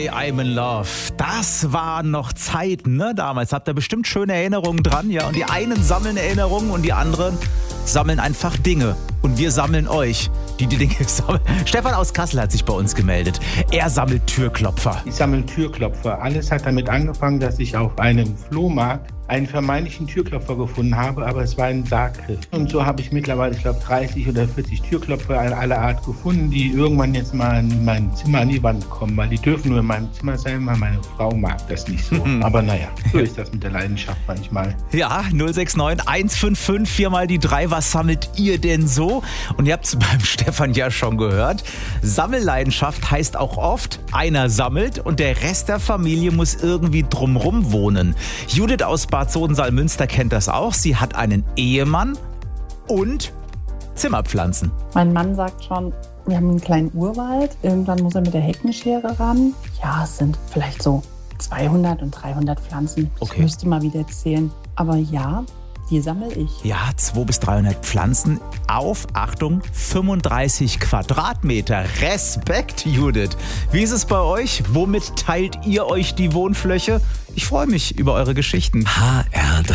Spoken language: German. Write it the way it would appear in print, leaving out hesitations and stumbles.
I'm in Love. Das waren noch Zeiten, ne? Damals habt ihr bestimmt schöne Erinnerungen dran, ja? Und die einen sammeln Erinnerungen und die anderen sammeln einfach Dinge. Und wir sammeln euch, die Dinge sammeln. Stefan aus Kassel hat sich bei uns gemeldet. Er sammelt Türklopfer. Ich sammle Türklopfer. Alles hat damit angefangen, dass ich auf einem Flohmarkt einen vermeintlichen Türklopfer gefunden habe, aber es war ein Sarggriff. Und so habe ich mittlerweile, ich glaube, 30 oder 40 Türklopfer aller Art gefunden, die irgendwann jetzt mal in mein Zimmer an die Wand kommen, weil die dürfen nur in meinem Zimmer sein, weil meine Frau mag das nicht so. Aber naja, so ist das mit der Leidenschaft manchmal. Ja, 069 155 4 mal die 3. Was sammelt ihr denn so? Und ihr habt es beim Stefan ja schon gehört. Sammelleidenschaft heißt auch oft, einer sammelt und der Rest der Familie muss irgendwie drumrum wohnen. Judith aus Bad Sodensaal-Münster kennt das auch. Sie hat einen Ehemann und Zimmerpflanzen. Mein Mann sagt schon, wir haben einen kleinen Urwald. Irgendwann muss er mit der Heckenschere ran. Ja, es sind vielleicht so 200 und 300 Pflanzen. Okay. Ich müsste mal wieder zählen. Aber ja, die sammle ich. Ja, 200 bis 300 Pflanzen auf, Achtung, 35 Quadratmeter. Respekt, Judith. Wie ist es bei euch? Womit teilt ihr euch die Wohnfläche? Ich freue mich über eure Geschichten. HR3